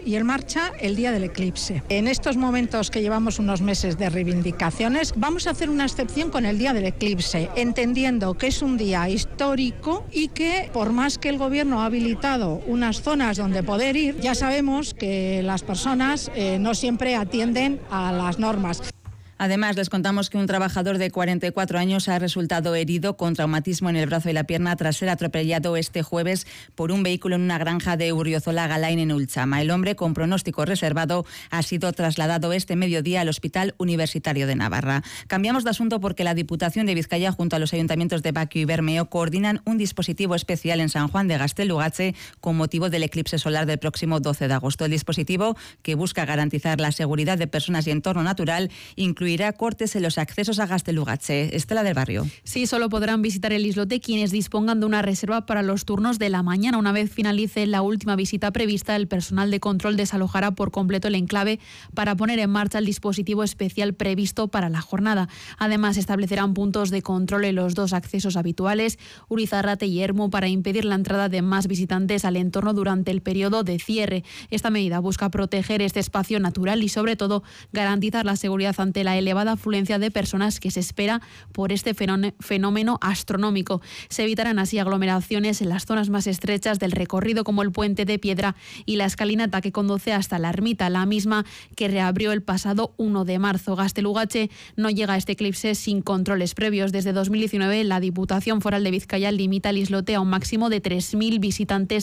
y en marcha el día del eclipse. En estos momentos que llevamos unos meses de reivindicaciones, vamos a hacer una excepción con el día del eclipse, entendiendo que es un día histórico y que por más que el gobierno ha habilitado unas zonas donde poder ir, ya sabemos que las personas no siempre atienden a las normas. Además, les contamos que un trabajador de 44 años ha resultado herido con traumatismo en el brazo y la pierna tras ser atropellado este jueves por un vehículo en una granja de Urriozola-Galain en Ultzama. El hombre, con pronóstico reservado, ha sido trasladado este mediodía al Hospital Universitario de Navarra. Cambiamos de asunto porque la Diputación de Vizcaya, junto a los ayuntamientos de Baquio y Bermeo, coordinan un dispositivo especial en San Juan de Gaztelugatxe con motivo del eclipse solar del próximo 12 de agosto. El dispositivo, que busca garantizar la seguridad de personas y entorno natural, incluirá cortes en los accesos a Gaztelugatxe. Estela del Barrio. Sí, solo podrán visitar el islote quienes dispongan de una reserva para los turnos de la mañana. Una vez finalice la última visita prevista, el personal de control desalojará por completo el enclave para poner en marcha el dispositivo especial previsto para la jornada. Además, establecerán puntos de control en los dos accesos habituales, Urizarrate y Ermu, para impedir la entrada de más visitantes al entorno durante el periodo de cierre. Esta medida busca proteger este espacio natural y, sobre todo, garantizar la seguridad ante la elevada afluencia de personas que se espera por este fenómeno astronómico. Se evitarán así aglomeraciones en las zonas más estrechas del recorrido, como el Puente de Piedra y la escalinata que conduce hasta la ermita, la misma que reabrió el pasado 1 de marzo. Gaztelugatxe no llega a este eclipse sin controles previos. Desde 2019, la Diputación Foral de Vizcaya limita el islote a un máximo de 3.000 visitantes